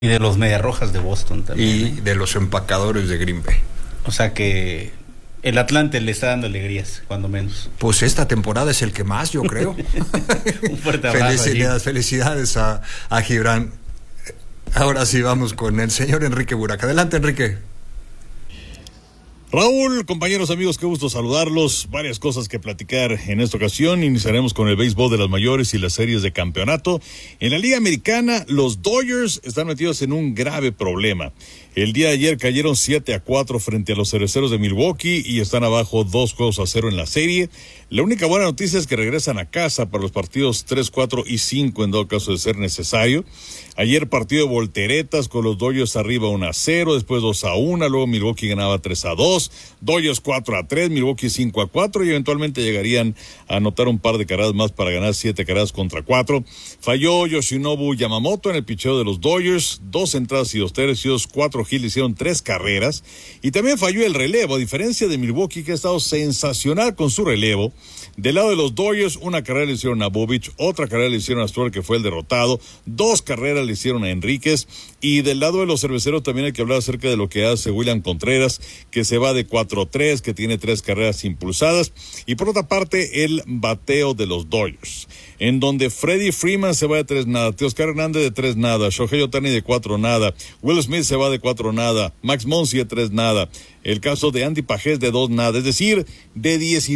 Y de los Mediarrojas de Boston también. Y de los empacadores de Green Bay. O sea que el Atlante le está dando alegrías, cuando menos. Pues esta temporada es el que más, yo creo. Un fuerte abrazo. Felicidades a Gibran. Ahora sí vamos con el señor Enrique Buraca. Adelante, Enrique. Raúl, compañeros, amigos, qué gusto saludarlos. Varias cosas que platicar en esta ocasión. Iniciaremos con el béisbol de las mayores y las series de campeonato. En la Liga Americana, los Dodgers están metidos en un grave problema. El día de ayer cayeron 7-4 frente a los Cerveceros de Milwaukee y están abajo 2-0 en la serie. La única buena noticia es que regresan a casa para los partidos 3, 4 y 5 en dado caso de ser necesario. Ayer partido de volteretas con los Dodgers arriba 1-0, después 2-1, luego Milwaukee ganaba 3-2, Dodgers 4-3, Milwaukee 5-4 y eventualmente llegarían a anotar un par de carreras más para ganar 7 carreras contra 4. Falló Yoshinobu Yamamoto en el picheo de los Dodgers, 2 entradas y 2 tercios, 4 hits, hicieron 3 carreras y también falló el relevo, a diferencia de Milwaukee que ha estado sensacional con su relevo. Del lado de los Dodgers, una carrera le hicieron a Bobich, otra carrera le hicieron a Stuart, que fue el derrotado, 2 carreras le hicieron a Enríquez, y del lado de los Cerveceros también hay que hablar acerca de lo que hace William Contreras, que se va de 4-3, que tiene 3 carreras impulsadas, y por otra parte el bateo de los Dodgers, en donde Freddie Freeman se va de 3-0, Teoscar Hernández de 3-0, Shohei Ohtani de 4-0, Will Smith se va de 4-0, Max Muncy de 3-0, el caso de Andy Pajés de 2-0, es decir, de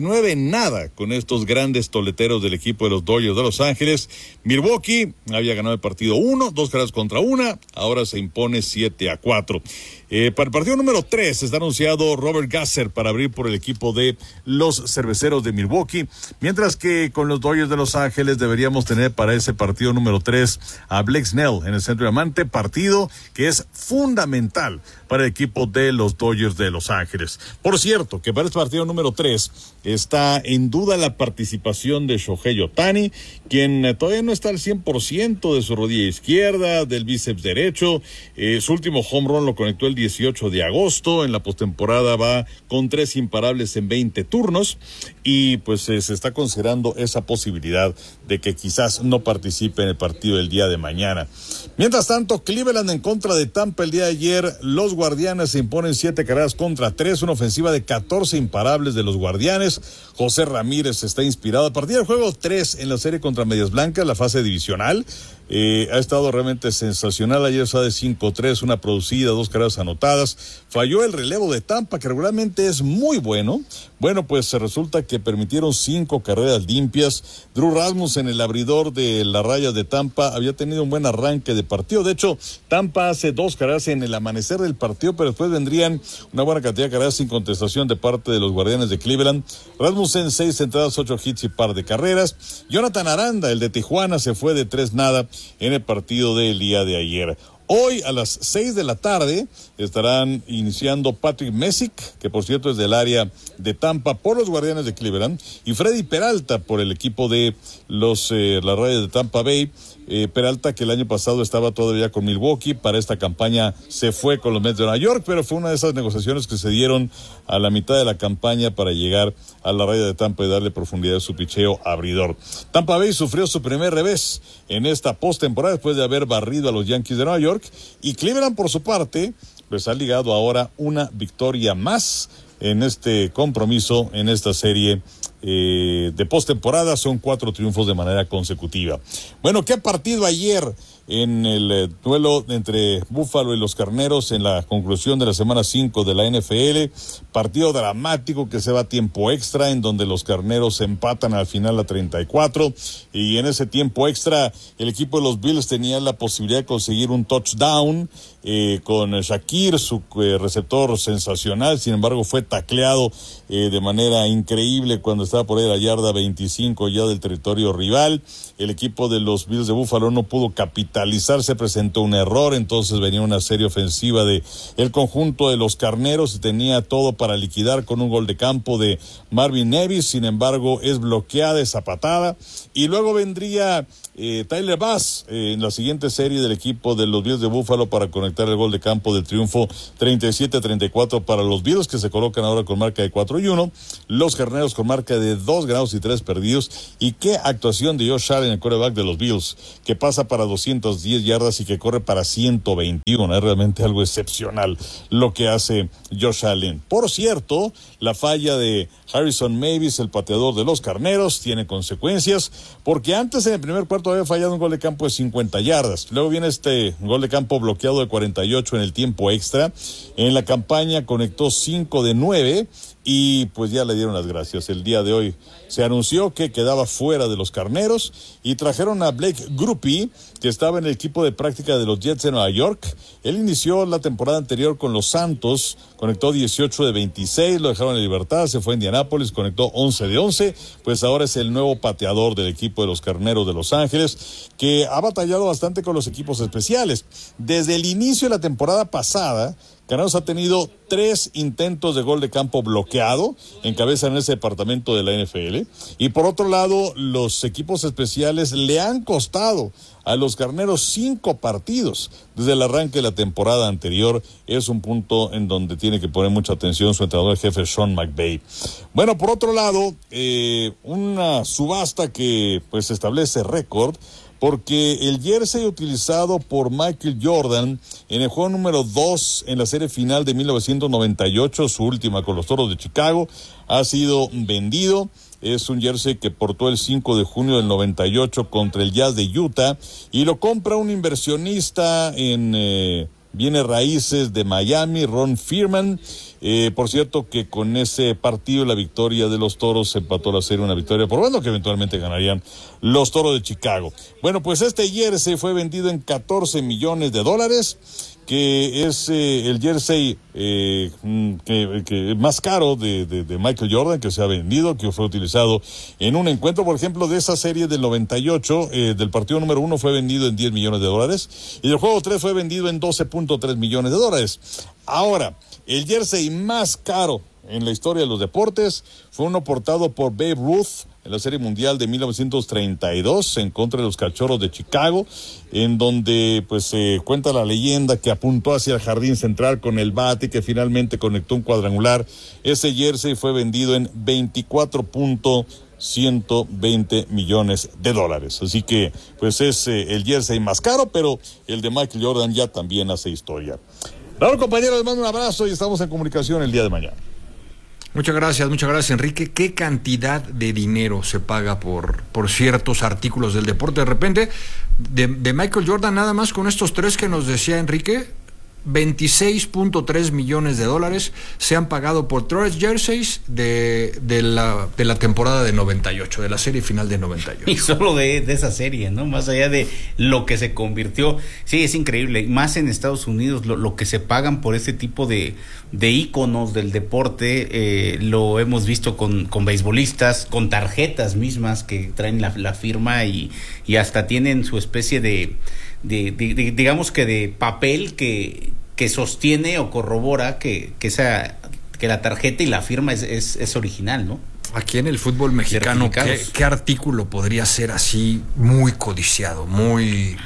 19-0 con estos grandes toleteros del equipo de los Dodgers de Los Ángeles. Milwaukee había ganado el partido 1, 2 carreras contra 1, ahora se impone 7-4. Para el partido número 3 está anunciado Robert Gasser para abrir por el equipo de los Cerveceros de Milwaukee, mientras que con los Dodgers de Los Ángeles deberíamos tener para ese partido número 3 a Blake Snell en el centro diamante, partido que es fundamental para el equipo de los Dodgers de Los Ángeles. Por cierto, que para este partido número 3 está en duda la participación de Shohei Ohtani, quien todavía no está al 100% de su rodilla izquierda, del bíceps derecho. Su último home run lo conectó el 18 de agosto, en la postemporada va con 3 imparables en 20 turnos, y pues se está considerando esa posibilidad de que quizás no participe en el partido del día de mañana. Mientras tanto, Cleveland en contra de Tampa el día de ayer, los Guardianes se imponen 7 carreras contra 3, una ofensiva de 14 imparables de los Guardianes. José Ramírez está inspirado a partir del juego 3 en la serie contra Medias Blancas, la fase divisional. Ha estado realmente sensacional. Ayer se de 5-3, una producida, 2 carreras anotadas. Falló el relevo de Tampa, que regularmente es muy bueno. Bueno, pues resulta que permitieron 5 carreras limpias. Drew Rasmussen, el abridor de las Rayas de Tampa, había tenido un buen arranque de partido. De hecho, Tampa hace 2 carreras en el amanecer del partido, pero después vendrían una buena cantidad de carreras sin contestación de parte de los Guardianes de Cleveland. Rasmussen, 6 entradas, 8 hits y par de carreras. Jonathan Aranda, el de Tijuana, se fue de 3-0 en el partido del día de ayer. Hoy a las 6 de la tarde estarán iniciando Patrick Messick, que por cierto es del área de Tampa por los Guardianes de Cleveland, y Freddy Peralta por el equipo de las Rayas de Tampa Bay. Peralta, que el año pasado estaba todavía con Milwaukee, para esta campaña se fue con los Mets de Nueva York, pero fue una de esas negociaciones que se dieron a la mitad de la campaña para llegar a la Raya de Tampa y darle profundidad a su picheo abridor. Tampa Bay sufrió su primer revés en esta postemporada después de haber barrido a los Yankees de Nueva York, y Cleveland por su parte pues ha ligado ahora una victoria más en este compromiso, en esta serie de postemporada. Son 4 triunfos de manera consecutiva. Bueno, ¿qué partido ayer en el duelo entre Búfalo y los Carneros en la conclusión de la semana 5 de la NFL? Partido dramático que se va a tiempo extra, en donde los Carneros empatan al final a 34, y en ese tiempo extra el equipo de los Bills tenía la posibilidad de conseguir un touchdown con Shakir, su receptor sensacional. Sin embargo, fue tacleado de manera increíble cuando estaba por ahí a la yarda 25 ya del territorio rival. El equipo de los Bills de Búfalo no pudo capitalizarse, presentó un error, entonces venía una serie ofensiva de el conjunto de los Carneros y tenía todo para liquidar con un gol de campo de Marvin Nevis. Sin embargo, es bloqueada esa patada, y luego vendría Tyler Bass en la siguiente serie del equipo de los Bills de Búfalo para conectar el gol de campo del triunfo 37-34 para los Bills, que se colocan ahora con marca de 4-1, los Carneros con marca de 2 ganados y 3 perdidos. Y qué actuación de Josh Allen, el quarterback de los Bills, que pasa para 200 210 yardas y que corre para 121. Es realmente algo excepcional lo que hace Josh Allen. Por cierto, la falla de Harrison Mavis, el pateador de los Carneros, tiene consecuencias, porque antes en el primer cuarto había fallado un gol de campo de 50 yardas. Luego viene este gol de campo bloqueado de 48 en el tiempo extra. En la campaña conectó 5 de 9 y pues ya le dieron las gracias. El día de hoy se anunció que quedaba fuera de los Carneros y trajeron a Blake Grupe, que estaba en el equipo de práctica de los Jets de Nueva York. Él inició la temporada anterior con los Santos, conectó 18 de 26, lo dejaron en libertad, se fue a Indianápolis, conectó 11 de 11, pues ahora es el nuevo pateador del equipo de los Carneros de Los Ángeles, que ha batallado bastante con los equipos especiales. Desde el inicio de la temporada pasada, Carneros ha tenido 3 intentos de gol de campo bloqueado, encabezan ese departamento de la NFL, y por otro lado, los equipos especiales le han costado a los Carneros 5 partidos desde el arranque de la temporada anterior. Es un punto en donde tiene que poner mucha atención su entrenador jefe Sean McVay. Bueno, por otro lado, una subasta que pues establece récord, porque el jersey utilizado por Michael Jordan en el juego número 2 en la serie final de 1998, su última con los Toros de Chicago, ha sido vendido. Es un jersey que portó el 5 de junio del 98 contra el Jazz de Utah y lo compra un inversionista en bienes raíces de Miami, Ron Fearman. Por cierto que con ese partido la victoria de los Toros se empató la serie, una victoria por bueno que eventualmente ganarían los Toros de Chicago. Bueno, pues este jersey fue vendido en $14 millones, que es el jersey que más caro de Michael Jordan que se ha vendido, que fue utilizado en un encuentro, por ejemplo, de esa serie del 98, del partido número 1 fue vendido en $10 millones y del juego 3 fue vendido en $12.3 millones. Ahora, el jersey más caro en la historia de los deportes fue uno portado por Babe Ruth en la Serie Mundial de 1932 en contra de los Cachorros de Chicago, en donde pues se cuenta la leyenda que apuntó hacia el jardín central con el bate y que finalmente conectó un cuadrangular. Ese jersey fue vendido en $24.120 millones. Así que pues es el jersey más caro, pero el de Michael Jordan ya también hace historia. Raúl, compañero, les mando un abrazo y estamos en comunicación el día de mañana. Muchas gracias, Enrique. ¿Qué cantidad de dinero se paga por ciertos artículos del deporte? De repente, de Michael Jordan, nada más con estos 3 que nos decía Enrique, $26.3 millones se han pagado por 3 jerseys de la temporada de 98, de la serie final de 98. Y solo de esa serie, ¿no? Más allá de lo que se convirtió. Sí, es increíble. Más en Estados Unidos, lo que se pagan por este tipo de íconos del deporte, lo hemos visto con beisbolistas, con tarjetas mismas que traen la firma y hasta tienen su especie de digamos que de papel que sostiene o corrobora que la tarjeta y la firma es original, ¿no? Aquí en el fútbol mexicano, ¿qué artículo podría ser así muy codiciado, muy...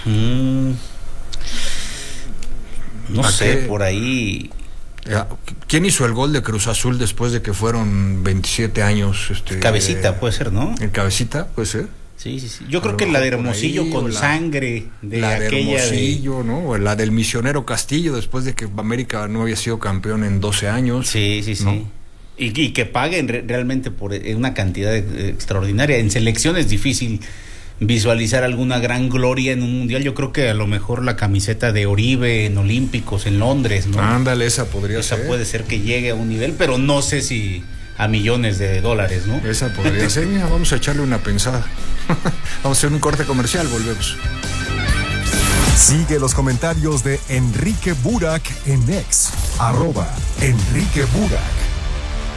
No sé, por ahí... ¿Quién hizo el gol de Cruz Azul después de que fueron 27 años? Cabecita, puede ser, ¿no? ¿El Cabecita? Puede ser. Sí. Yo creo que la de Hermosillo ahí, con sangre de la aquella de Hermosillo, ¿no? O la del Misionero Castillo después de que América no había sido campeón en 12 años. Sí. ¿No? Y que paguen realmente por una cantidad extraordinaria. En selección es difícil visualizar alguna gran gloria en un mundial. Yo creo que a lo mejor la camiseta de Oribe en Olímpicos en Londres, ¿no? Ándale, esa podría ser. Esa puede ser que llegue a un nivel, pero no sé si a millones de dólares, ¿no? Esa podría ser. Mira, vamos a echarle una pensada. Vamos a hacer un corte comercial, volvemos. Sigue los comentarios de Enrique Burak en X, @Enrique Burak.